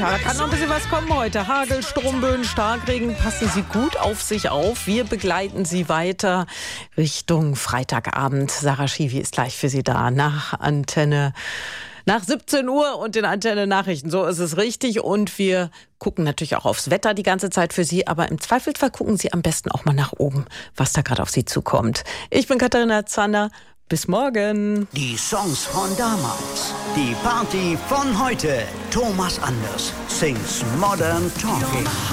Ja, da kann noch ein bisschen was kommen heute. Hagel, Sturmböen, Starkregen. Passen Sie gut auf sich auf. Wir begleiten Sie weiter Richtung Freitagabend. Sarah Schiwi ist gleich für Sie da nach 17 Uhr und den Antenne-Nachrichten. So ist es richtig. Und wir gucken natürlich auch aufs Wetter die ganze Zeit für Sie. Aber im Zweifelsfall gucken Sie am besten auch mal nach oben, was da gerade auf Sie zukommt. Ich bin Katharina Zander. Bis morgen. Die Songs von damals. Die Party von heute. Thomas Anders sings Modern Talking.